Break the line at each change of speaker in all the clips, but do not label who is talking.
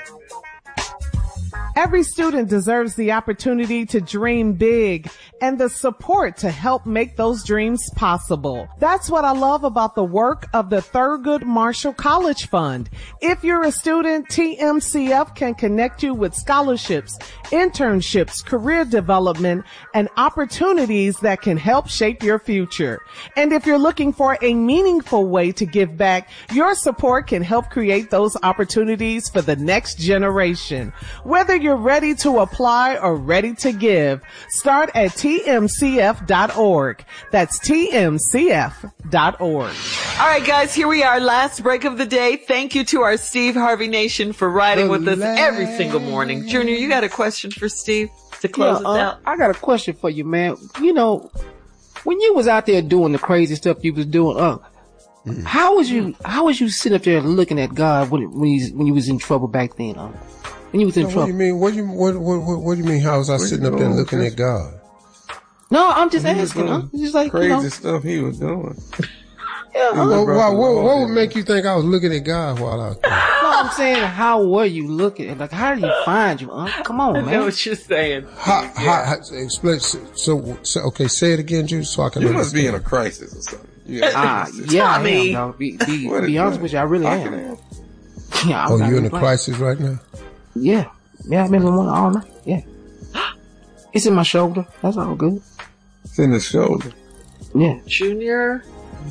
Every student deserves the opportunity to dream big and the support to help make those dreams possible. That's what I love about the work of the Thurgood Marshall College Fund. If you're a student, TMCF can connect you with scholarships, internships, career development, and opportunities that can help shape your future. And if you're looking for a meaningful way to give back, your support can help create those opportunities for the next generation. Whether you're ready to apply or ready to give, start at tmcf.org. That's tmcf.org.
All right, guys, here we are. Last break of the day. Thank you to our Steve Harvey Nation for riding with us every single morning. Junior, you got a question for Steve to close us out?
I got a question for you, man. You know, when you was out there doing the crazy stuff you was doing, how was you sitting up there looking at God when you was in trouble back then? When you was in trouble.
What do you mean? How was I sitting up there looking at God?
No, I'm just asking. Just like
crazy stuff he was doing.
Yeah.
What would make you think I was looking at God while I was there?
No, I'm saying, how were you looking? Like, how did he find you? Come on, man.
I know what you're saying.
Explain. So, okay, say it again, Jude, so I can.
You must be in a crisis or something.
Yeah, I am. Be honest with you, I really am. Yeah,
you in a crisis right now?
Yeah, I've been in one all night. Yeah, it's in my shoulder. That's all good.
It's in the shoulder.
Yeah,
Junior.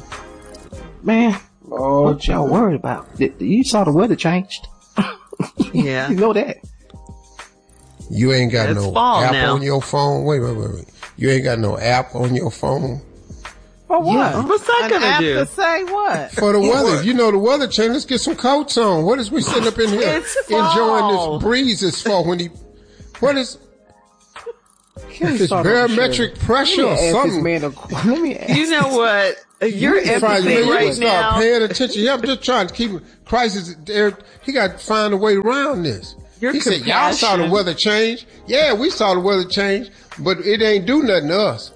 Man, what y'all worried about? You saw the weather changed.
Yeah,
you know that.
You ain't got no app on your phone. Wait. You ain't got no app on your phone.
For what?
Yeah. What's that gonna do?
To say what?
For the weather. You know the weather change. Let's get some coats on. What is we sitting up in here enjoying this breeze is for what is it's barometric pressure or something?
You know what? You're everything right now.
Start paying attention. Yeah, I'm just trying to keep crisis there. He got to find a way around this. He said, y'all saw the weather change. Yeah, we saw the weather change, but it ain't do nothing to us.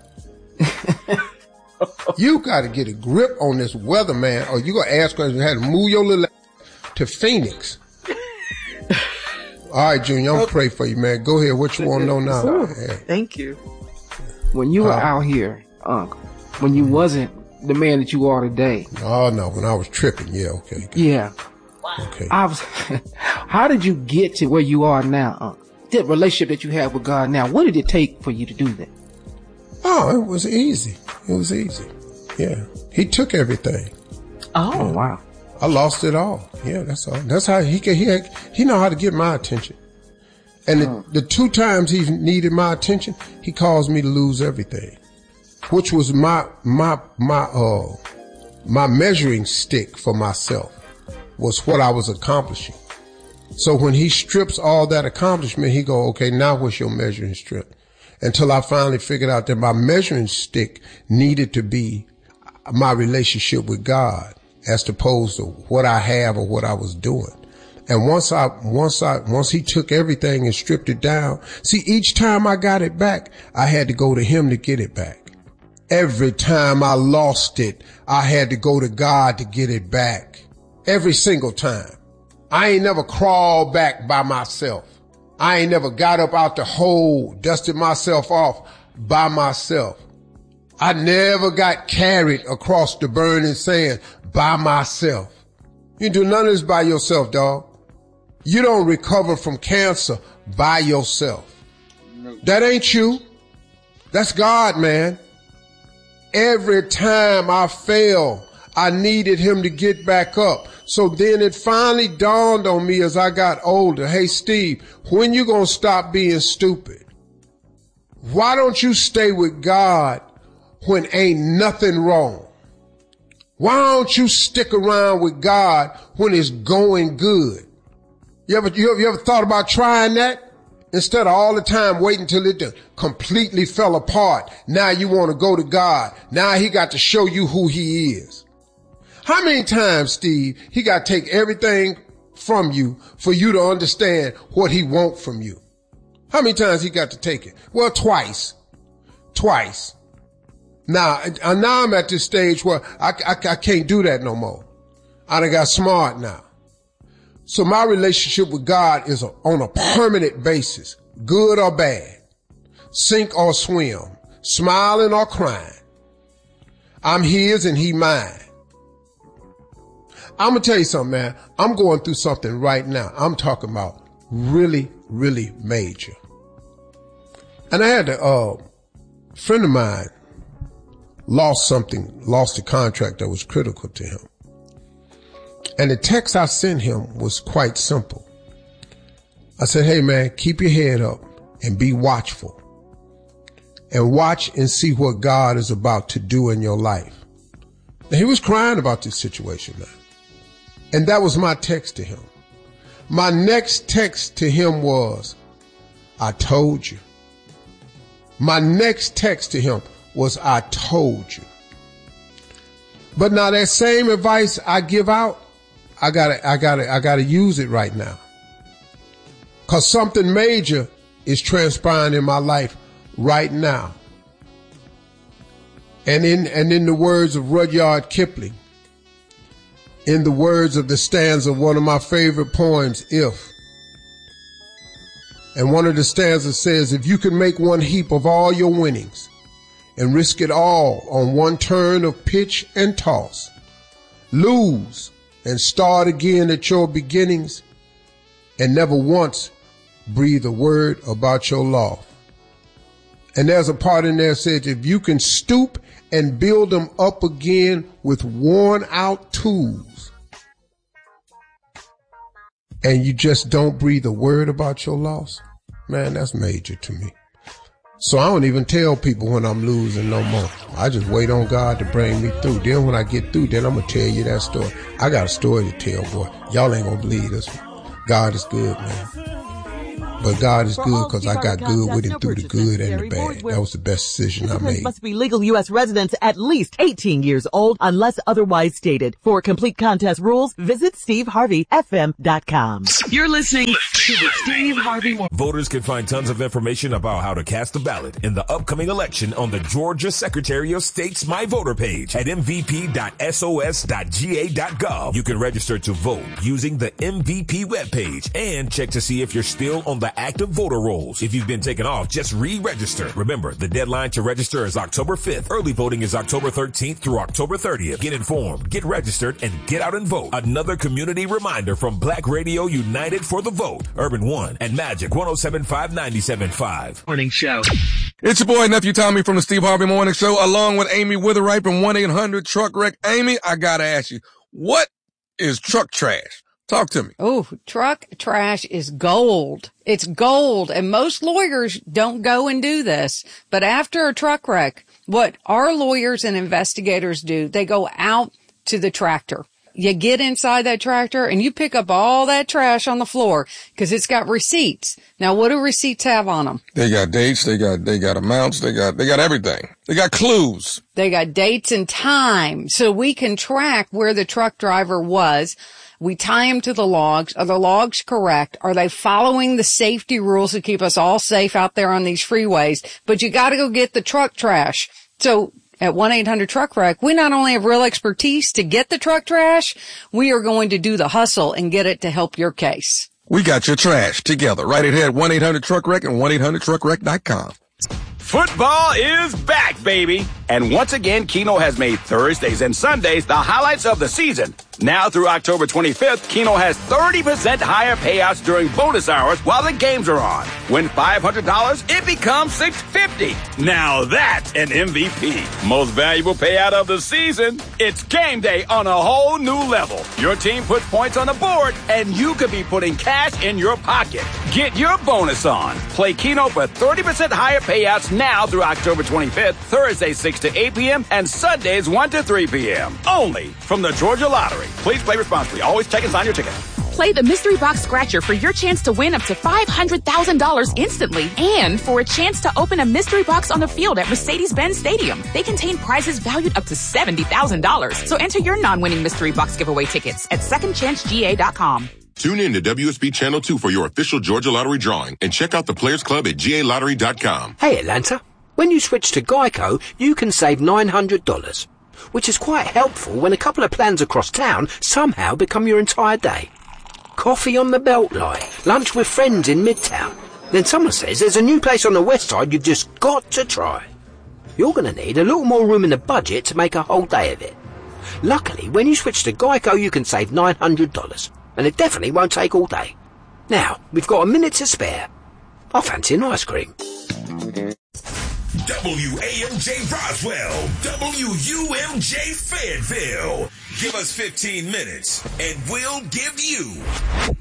You got to get a grip on this weather, man, or you going to ask us how to move your little to Phoenix. All right, Junior, I'm going to pray for you, man. Go ahead. What you want to know now?
Yeah. Thank you.
When you were out here, when you wasn't the man that you are today.
Oh, no, when I was tripping. Yeah, okay.
Yeah.
Okay.
How did you get to where you are now? That relationship that you have with God now, what did it take for you to do that?
Oh, it was easy. Yeah. He took everything.
Oh, wow.
I lost it all. Yeah, that's all. That's how he know how to get my attention. And the two times he needed my attention, he caused me to lose everything, which was my measuring stick for myself was what I was accomplishing. So when he strips all that accomplishment, he go, okay, now what's your measuring stick? Until I finally figured out that my measuring stick needed to be my relationship with God as opposed to what I have or what I was doing. And once he took everything and stripped it down, see, each time I got it back, I had to go to him to get it back. Every time I lost it, I had to go to God to get it back. Every single time. I ain't never crawled back by myself. I ain't never got up out the hole, dusted myself off by myself. I never got carried across the burning sand by myself. You do none of this by yourself, dog. You don't recover from cancer by yourself. That ain't you. That's God, man. Every time I fell, I needed him to get back up. So then it finally dawned on me as I got older. Hey, Steve, when you gonna stop being stupid? Why don't you stay with God when ain't nothing wrong? Why don't you stick around with God when it's going good? You ever thought about trying that? Instead of all the time waiting till it completely fell apart. Now you want to go to God. Now he got to show you who he is. How many times, Steve, he got to take everything from you for you to understand what he wants from you? How many times he got to take it? Well, twice. Now I'm at this stage where I can't do that no more. I done got smart now. So my relationship with God is on a permanent basis, good or bad, sink or swim, smiling or crying. I'm his and he mine. I'm going to tell you something, man. I'm going through something right now. I'm talking about really, really major. And I had a friend of mine lost a contract that was critical to him. And the text I sent him was quite simple. I said, hey man, keep your head up and be watchful. And watch and see what God is about to do in your life. And he was crying about this situation, man. And that was my text to him. My next text to him was, I told you. My next text to him was, I told you. But now that same advice I give out, I gotta use it right now. 'Cause something major is transpiring in my life right now. And in the words of Rudyard Kipling, in the words of the stanza of one of my favorite poems, If. And one of the stanzas says, if you could make one heap of all your winnings and risk it all on one turn of pitch and toss, lose and start again at your beginnings, and never once breathe a word about your loss. And there's a part in there that says, if you can stoop and build them up again with worn out tools, and you just don't breathe a word about your loss, man, that's major to me. So I don't even tell people when I'm losing no more. I just wait on God to bring me through. Then when I get through, then I'm going to tell you that story. I got a story to tell, boy. Y'all ain't going to believe this one. God is good, man. But God is good because I got good with him through the good and the bad. That was the best decision I made.
Must be legal U.S. residents at least 18 years old unless otherwise stated. For complete contest rules, visit SteveHarveyFM.com. You're listening to the Steve Harvey Morning.
Voters can find tons of information about how to cast a ballot in the upcoming election on the Georgia Secretary of State's My Voter page at mvp.sos.ga.gov. You can register to vote using the MVP webpage and check to see if you're still on the active voter rolls. If you've been taken off, just re-register. Remember, the deadline to register is October 5th. Early voting is October 13th through October 30th. Get informed, get registered, and get out and vote. Another community reminder from Black Radio United for the Vote, Urban One, and Magic 107.5 97.5.
Morning show.
It's your boy, Nephew Tommy from the Steve Harvey Morning Show, along with Amy Witherright from 1-800-TRUCK-WRECK. Amy, I gotta ask you, what is truck trash? Talk to me.
Oh, truck trash is gold. It's gold. And most lawyers don't go and do this. But after a truck wreck, what our lawyers and investigators do, they go out to the tractor. You get inside that tractor and you pick up all that trash on the floor because it's got receipts. Now, what do receipts have on them?
They got dates. They got amounts. They got everything. They got clues.
They got dates and time. So we can track where the truck driver was. We tie them to the logs. Are the logs correct? Are they following the safety rules to keep us all safe out there on these freeways? But you got to go get the truck trash. So at 1-800-TRUCK-WRECK, we not only have real expertise to get the truck trash, we are going to do the hustle and get it to help your case.
We got your trash together. Right ahead, 1-800-TRUCK-WRECK and 1-800-TRUCKWRECK.com.
Football is back, baby. And once again, Keno has made Thursdays and Sundays the highlights of the season. Now through October 25th, Keno has 30% higher payouts during bonus hours while the games are on. Win $500, it becomes $650. Now that's an MVP. Most valuable payout of the season. It's game day on a whole new level. Your team puts points on the board, and you could be putting cash in your pocket. Get your bonus on. Play Keno for 30% higher payouts now through October 25th, Thursdays 6 to 8 p.m. and Sundays 1 to 3 p.m. Only from the Georgia Lottery. Please play responsibly. Always check and sign your ticket.
Play the Mystery Box Scratcher for your chance to win up to $500,000 instantly and for a chance to open a mystery box on the field at Mercedes-Benz Stadium. They contain prizes valued up to $70,000. So enter your non-winning Mystery Box giveaway tickets at secondchancega.com.
Tune in to WSB Channel 2 for your official Georgia Lottery drawing and check out the Players Club at GALottery.com.
Hey, Atlanta. When you switch to Geico, you can save $900, which is quite helpful when a couple of plans across town somehow become your entire day. coffee on the Beltline, lunch with friends in Midtown. Then someone says there's a new place on the west side you've just got to try. You're going to need a little more room in the budget to make a whole day of it. Luckily, when you switch to Geico, you can save $900, and it definitely won't take all day. Now, we've got a minute to spare. I fancy an ice cream.
WAMJ Roswell, WUMJ Fayetteville. Give us 15 minutes, and we'll give you